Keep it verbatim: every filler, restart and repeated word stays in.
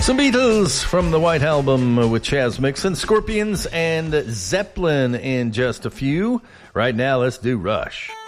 Some Beatles from the White Album with Chas Mixon, Scorpions and Zeppelin in just a few. Right now, let's do Rush.